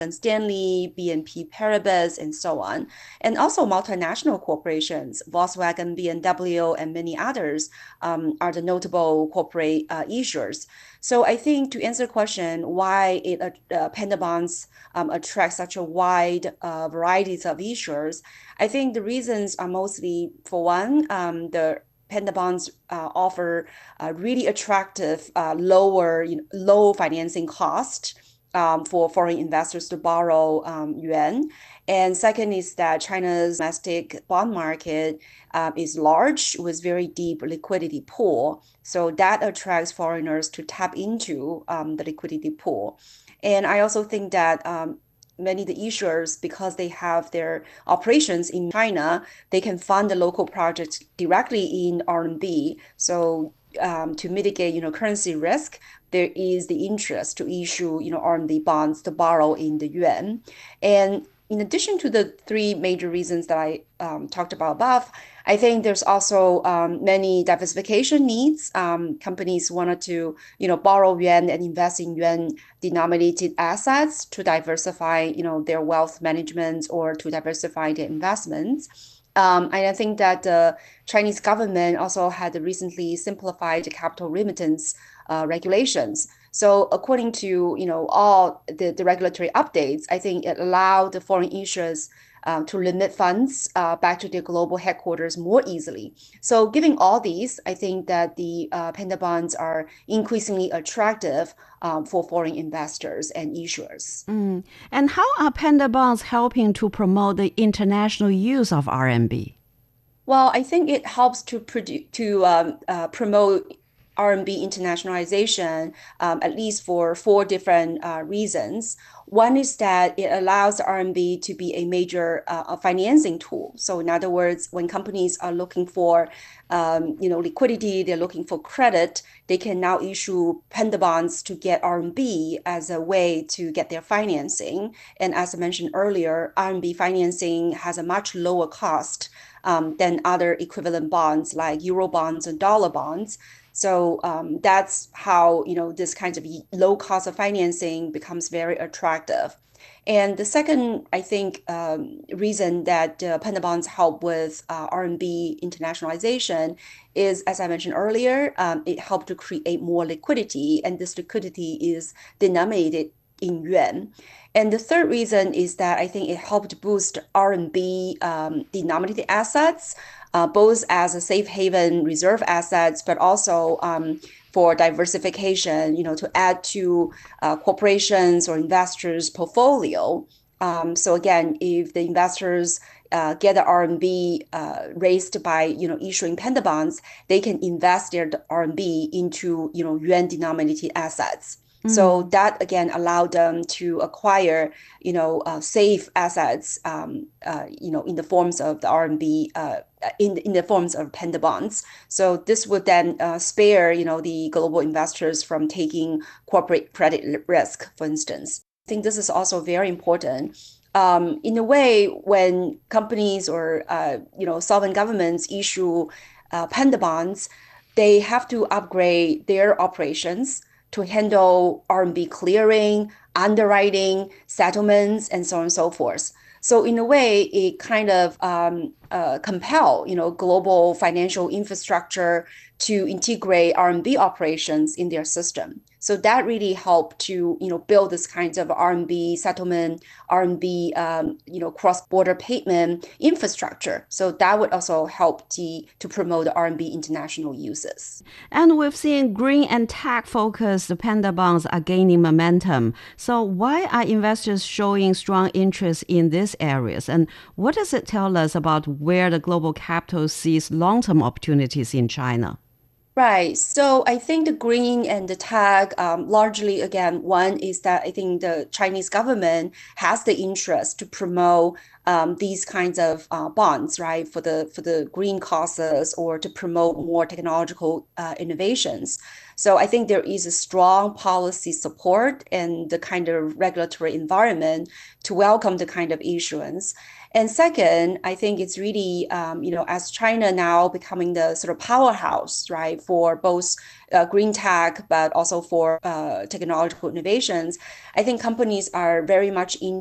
Stanley, BNP Paribas, and so on, and also multinational corporations, Volkswagen, BMW, and many others are the notable corporate issuers. So I think to answer the question why Panda bonds attract such a wide varieties of issuers, I think the reasons are mostly, for one, the Panda bonds offer really attractive, low financing cost for foreign investors to borrow yuan. And second is that China's domestic bond market is large with very deep liquidity pool. So that attracts foreigners to tap into the liquidity pool. And I also think that many of the issuers, because they have their operations in China, they can fund the local projects directly in RMB. So to mitigate, currency risk, there is the interest to issue, RMB bonds to borrow in the yuan. And in addition to the three major reasons that I talked about above, I think there's also many diversification needs. Companies wanted to, borrow yuan and invest in yuan-denominated assets to diversify, their wealth management or to diversify their investments. And I think that the Chinese government also had recently simplified the capital remittance regulations. So according to all the regulatory updates, I think it allowed the foreign issuers to remit funds back to their global headquarters more easily. So given all these, I think that the Panda bonds are increasingly attractive for foreign investors and issuers. And how are Panda bonds helping to promote the international use of RMB? Well, I think it helps promote RMB internationalization, at least for four different reasons. One is that it allows the RMB to be a major financing tool. So, in other words, when companies are looking for, liquidity, they're looking for credit, they can now issue Panda bonds to get RMB as a way to get their financing. And as I mentioned earlier, RMB financing has a much lower cost than other equivalent bonds like Euro bonds and dollar bonds. So that's how this kind of low cost of financing becomes very attractive. And the second, I think, reason that Panda bonds help with RMB internationalization is, as I mentioned earlier, it helped to create more liquidity, and this liquidity is denominated in yuan. And the third reason is that I think it helped boost RMB denominated assets, both as a safe haven reserve assets, but also for diversification, to add to corporations or investors' portfolio. So again, if the investors get the RMB raised by issuing Panda bonds, they can invest their RMB into yuan denominated assets. So that again allowed them to acquire, safe assets, in the forms of the RMB, in the forms of Panda bonds. So this would then spare, the global investors from taking corporate credit risk, for instance. I think this is also very important. In a way, when companies or sovereign governments issue Panda bonds, they have to upgrade their operations to handle RMB clearing, underwriting, settlements, and so on and so forth. So in a way, it kind of compel, global financial infrastructure to integrate RMB operations in their system. So that really helped to, build this kinds of RMB settlement, RMB, cross-border payment infrastructure. So that would also help to promote the RMB international uses. And we've seen green and tech-focused Panda bonds are gaining momentum. So why are investors showing strong interest in these areas? And what does it tell us about where the global capital sees long-term opportunities in China? Right. So I think the green and the tech, largely, again, one is that I think the Chinese government has the interest to promote these kinds of bonds, right, for the green causes or to promote more technological innovations. So I think there is a strong policy support and the kind of regulatory environment to welcome the kind of issuance. And second, I think it's really, as China now becoming the sort of powerhouse, right, for both green tech, but also for technological innovations, I think companies are very much in